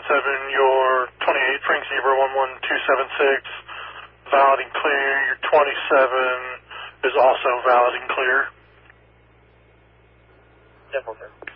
your 28 Frank Zebra 11276, valid and clear. Your 27 is also valid and clear. 10-4, sir.